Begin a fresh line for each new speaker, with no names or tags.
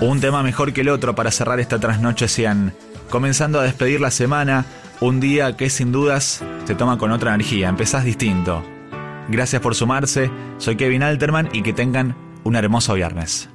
un tema mejor que el otro para cerrar esta trasnoche Cian. Comenzando a despedir la semana, un día que sin dudas se toma con otra energía, empezás distinto. Gracias por sumarse, soy Kevin Alterman y que tengan un hermoso viernes.